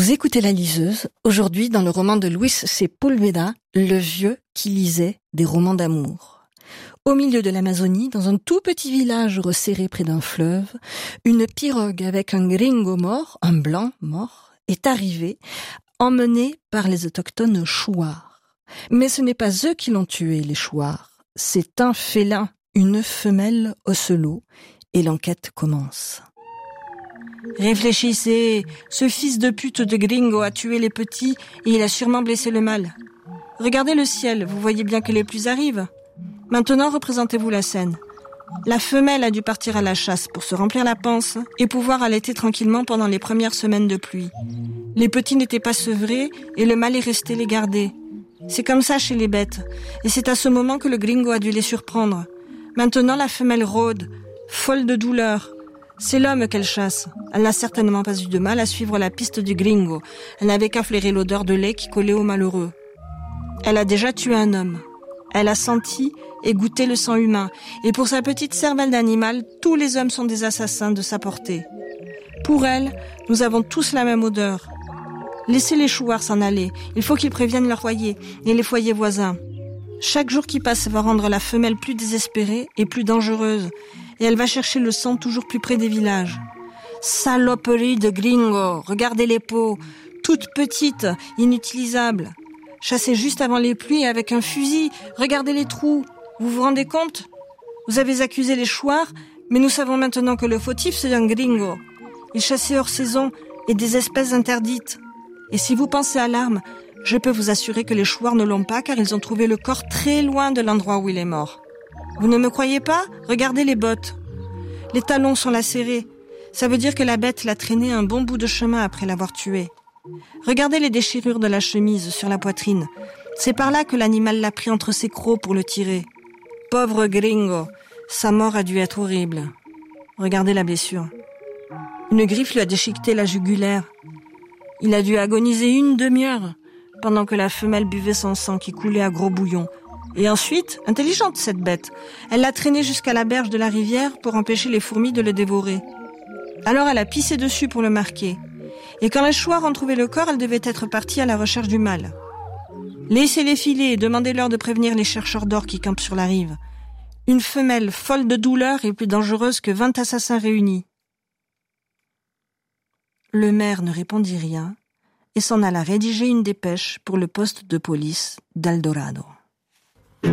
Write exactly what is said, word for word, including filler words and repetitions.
Vous écoutez La Liseuse, aujourd'hui dans le roman de Luis Sepúlveda, Le vieux qui lisait des romans d'amour. Au milieu de l'Amazonie, dans un tout petit village resserré près d'un fleuve, une pirogue avec un gringo mort, un blanc mort, est arrivée, emmenée par les autochtones chouars. Mais ce n'est pas eux qui l'ont tué, les chouars. C'est un félin, une femelle ocelot, et l'enquête commence. Réfléchissez, ce fils de pute de gringo a tué les petits et il a sûrement blessé le mâle. Regardez le ciel, vous voyez bien que les pluies arrivent. Maintenant, représentez-vous la scène. La femelle a dû partir à la chasse pour se remplir la panse et pouvoir allaiter tranquillement pendant les premières semaines de pluie. Les petits n'étaient pas sevrés et le mâle est resté les garder. C'est comme ça chez les bêtes. Et c'est à ce moment que le gringo a dû les surprendre. Maintenant, la femelle rôde, folle de douleur. C'est l'homme qu'elle chasse. Elle n'a certainement pas eu de mal à suivre la piste du gringo. Elle n'avait qu'à flairer l'odeur de lait qui collait au malheureux. Elle a déjà tué un homme. Elle a senti et goûté le sang humain. Et pour sa petite cervelle d'animal, tous les hommes sont des assassins de sa portée. Pour elle, nous avons tous la même odeur. Laissez les chouards s'en aller. Il faut qu'ils préviennent leur foyer et les foyers voisins. Chaque jour qui passe va rendre la femelle plus désespérée et plus dangereuse. Et elle va chercher le sang toujours plus près des villages. Saloperie de gringo, regardez les peaux, toutes petites, inutilisables. Chassées juste avant les pluies avec un fusil, regardez les trous. Vous vous rendez compte ? Vous avez accusé les chouards, mais nous savons maintenant que le fautif c'est un gringo. Il chassait hors saison et des espèces interdites. Et si vous pensez à l'arme, je peux vous assurer que les chouards ne l'ont pas car ils ont trouvé le corps très loin de l'endroit où il est mort. Vous ne me croyez pas ? Regardez les bottes. Les talons sont lacérés. Ça veut dire que la bête l'a traîné un bon bout de chemin après l'avoir tué. Regardez les déchirures de la chemise sur la poitrine. C'est par là que l'animal l'a pris entre ses crocs pour le tirer. Pauvre gringo, sa mort a dû être horrible. Regardez la blessure. Une griffe lui a déchiqueté la jugulaire. Il a dû agoniser une demi-heure pendant que la femelle buvait son sang qui coulait à gros bouillons. Et ensuite, intelligente cette bête, elle l'a traîné jusqu'à la berge de la rivière pour empêcher les fourmis de le dévorer. Alors elle a pissé dessus pour le marquer. Et quand les chouards ont trouvé le corps, elle devait être partie à la recherche du mâle. Laissez-les filer et demandez-leur de prévenir les chercheurs d'or qui campent sur la rive. Une femelle folle de douleur est plus dangereuse que vingt assassins réunis. Le maire ne répondit rien et s'en alla rédiger une dépêche pour le poste de police d'Eldorado.